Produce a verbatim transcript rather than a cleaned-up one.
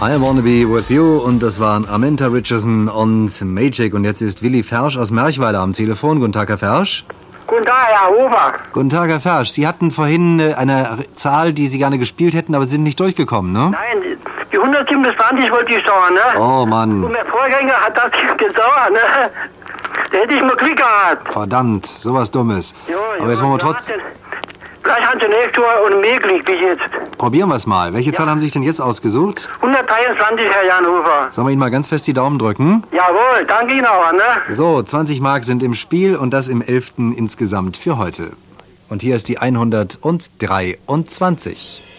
I Wanna Be With You und das waren Aminta Richardson und Magic. Und jetzt ist Willi Fersch aus Merchweiler am Telefon. Guten Tag, Herr Fersch. Guten Tag, Herr Hofer. Guten Tag, Herr Fersch. Sie hatten vorhin äh, eine Zahl, die Sie gerne gespielt hätten, aber Sie sind nicht durchgekommen, ne? Nein, die hundertsiebenundzwanzig wollte ich sagen, ne? Oh, Mann. Und mein Vorgänger hat das gesagt, ne? Da hätte ich mal Glück gehabt. Verdammt, sowas Dummes. Ja, aber ja, jetzt wollen wir ja, trotzdem... Vielleicht haben Sie nächstes Jahr und mehr Glück bis jetzt. Probieren wir es mal. Welche Zahl haben Sie sich denn jetzt ausgesucht? hundertdreiundzwanzig, Herr Janhofer. Sollen wir Ihnen mal ganz fest die Daumen drücken? Jawohl, danke Ihnen auch, ne? So, zwanzig Mark sind im Spiel und das im elften insgesamt für heute. Und hier ist die hundertdreiundzwanzig.